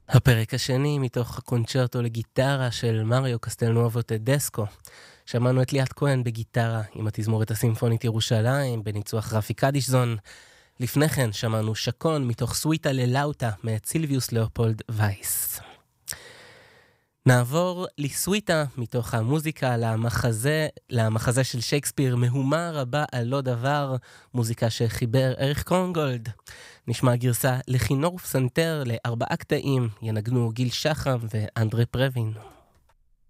הפרק השני מתוך הקונצ'רטו לגיטרה של מריו קסטלנואבו טדסקו. שמענו את ליאת כהן בגיטרה עם התזמורת הסימפונית ירושלים בניצוח רפי קדישזון. לפני כן שמענו שקון מתוך סוויטה ללאוטה מאת סילביוס לאופולד וייס. נעבור לסוויטה מתוך המוזיקה למחזה של שייקספיר, מהומה רבה על לא דבר, מוזיקה שחיבר אריך קרונגולד. נשמע גרסה לכינור ופסנתר ל4 קטעים, ינגנו גיל שחם ואנדרי פרווין.